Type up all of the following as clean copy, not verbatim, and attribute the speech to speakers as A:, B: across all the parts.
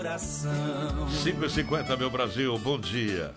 A: coração.
B: 5h50, meu Brasil, bom dia.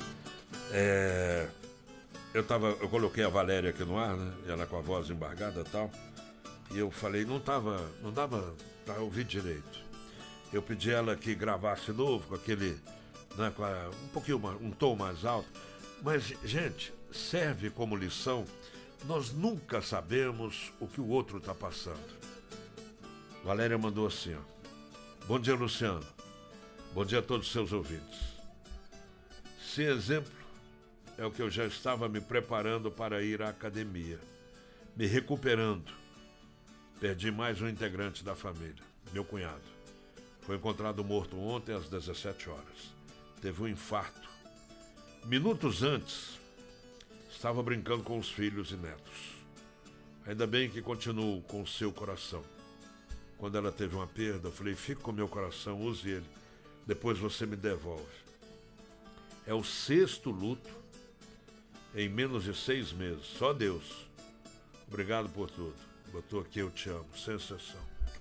B: Eu coloquei a Valéria aqui no ar, né? Ela com a voz embargada e tal. E eu falei, não dava pra ouvir direito. Eu pedi ela que gravasse novo, com aquele, né, um pouquinho, um tom mais alto. Mas, gente, serve como lição. Nós nunca sabemos o que o outro está passando. Valéria mandou assim, ó. Bom dia, Luciano. Bom dia a todos os seus ouvintes. Sem exemplo, é o que eu já estava me preparando para ir à academia. Me recuperando. Perdi mais um integrante da família, meu cunhado. Foi encontrado morto ontem às 17 horas. Teve um infarto. Minutos antes, estava brincando com os filhos e netos. Ainda bem que continuo com o seu coração. Quando ela teve uma perda, eu falei, fique com meu coração, use ele. Depois você me devolve. É o 6º luto em menos de 6 meses. Só Deus. Obrigado por tudo. Botou aqui, eu te amo. Sensação.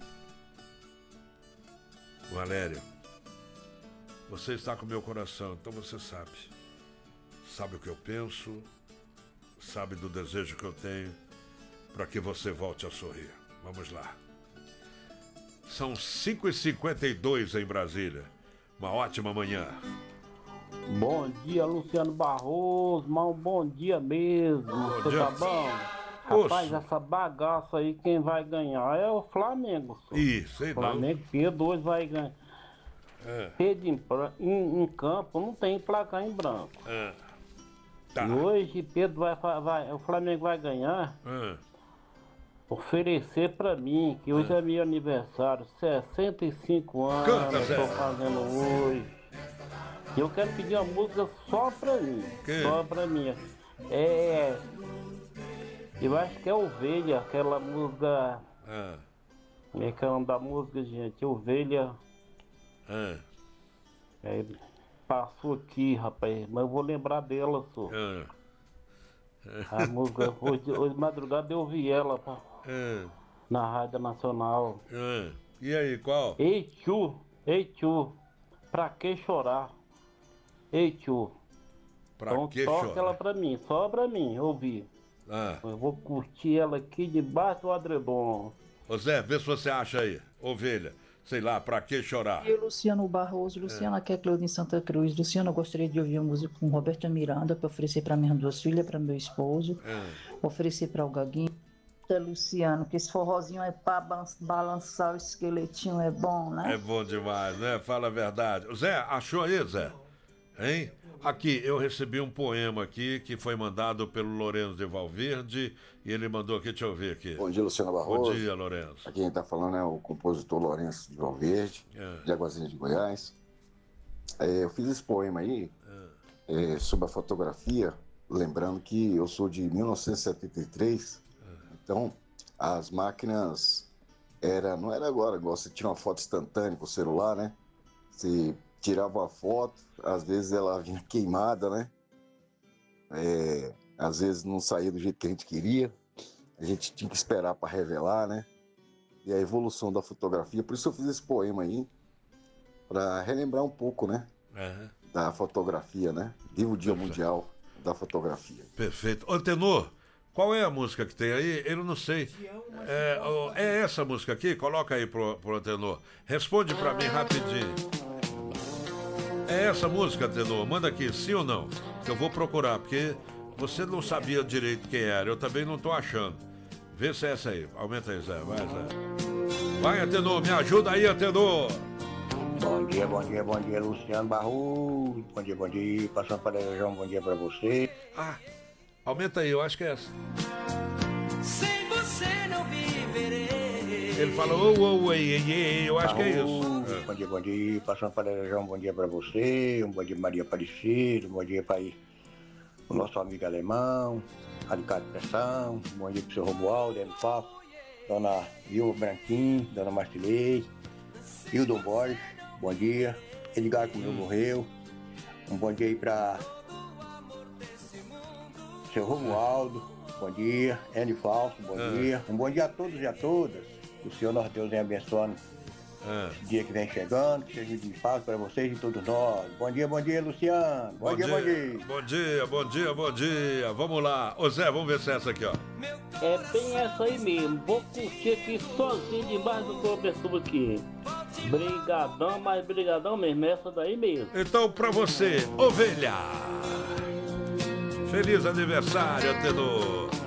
B: Valéria, você está com meu coração, então você sabe. Sabe o que eu penso, sabe do desejo que eu tenho para que você volte a sorrir. Vamos lá. São 5h52 em Brasília. Uma ótima manhã.
C: Bom dia, Luciano Barroso, mas um bom dia mesmo. Você tá bom? Rapaz, essa bagaça aí, quem vai ganhar é o Flamengo.
B: Sei
C: não. Flamengo Pedro hoje vai ganhar. Pedro em campo não tem placar em branco.
B: Tá.
C: E hoje Pedro o Flamengo vai ganhar. Oferecer pra mim, que hoje é meu aniversário, 65 anos.
B: Canta, Zé.
C: Tô fazendo hoje. E eu quero pedir uma música só pra mim. Só pra mim. Eu acho que é Ovelha, aquela música. Como é que é o nome da música, gente? Ovelha. Passou aqui, rapaz, mas eu vou lembrar dela, só. A música, hoje de madrugada eu ouvi ela, pá. Na Rádio Nacional.
B: E aí, qual?
C: Ei tio, pra que chorar? Ei tio.
B: Pra que
C: toca
B: chorar?
C: ela pra mim, só pra mim, ouvir. Eu vou curtir ela aqui debaixo do adredom.
B: Ô Zé, vê se você acha aí, Ovelha. Sei lá, pra que chorar?
D: Eu, Luciano Barroso, Luciano aqui é Cleude em Santa Cruz. Luciano, eu gostaria de ouvir uma música com Roberta Miranda para oferecer para minhas 2 filhas, para meu esposo, oferecer para o Gaguinho. Luciano, que esse forrozinho é pra balançar o esqueletinho, é bom, né?
B: É bom demais, né? Fala a verdade. Zé, achou aí, Zé? Hein? Aqui, eu recebi um poema aqui que foi mandado pelo Lourenço de Valverde e ele mandou aqui, deixa eu ver aqui.
E: Bom dia, Luciano Barroso.
B: Bom dia, Lourenço.
E: Aqui quem está falando é o compositor Lourenço de Valverde, de Aguazinha de Goiás. Eu fiz esse poema aí sobre a fotografia, lembrando que eu sou de 1973, então as máquinas não era agora, igual você tira uma foto instantânea com o celular, né? Você tirava uma foto, às vezes ela vinha queimada, né? Às vezes não saía do jeito que a gente queria, a gente tinha que esperar para revelar, né? E a evolução da fotografia, por isso eu fiz esse poema aí, para relembrar um pouco, né? Da fotografia, né? Viva o Dia Mundial da Fotografia.
B: Perfeito. Ô, Tenor, qual é a música que tem aí? Eu não sei. É essa música aqui? Coloca aí pro Tenor. Responde para mim rapidinho. É essa música, Tenor? Manda aqui, sim ou não? Que eu vou procurar, porque você não sabia direito quem era. Eu também não tô achando. Vê se é essa aí. Aumenta aí, Zé. Vai, Zé. Vai, Atenor. Me ajuda aí, Atenor.
F: Bom dia, Luciano Barroso. Bom dia. Passando para João, bom dia para você.
B: Aumenta aí. Eu acho que é essa.
A: Sem você não viverei.
B: Ele falou, eu acho que é isso.
F: Bom dia, passando para João, bom dia para você, um bom dia Maria Aparecida, um bom dia para o nosso amigo alemão, Ricardo Pressão, um bom dia para o seu Romualdo, Papo, Dona Vilma Branquinho, Dona Martilei, Hildon Borges, bom dia, Edgar Comeu morreu, um bom dia aí para o seu Romualdo, bom dia, Andy Fausto, bom dia, um bom dia a todos e a todas, que o Senhor nosso Deus venha abençoando Esse dia que vem chegando, que seja um dia de paz para vocês e todos nós. Bom dia, Luciano. Bom dia.
B: Bom dia. Vamos lá. Ô Zé, vamos ver se é essa aqui, ó.
C: É bem essa aí mesmo. Vou curtir aqui sozinho debaixo do cobertor aqui. Brigadão, mas brigadão mesmo. Essa daí mesmo.
B: Então, pra você, ovelha. Feliz aniversário, Antenor.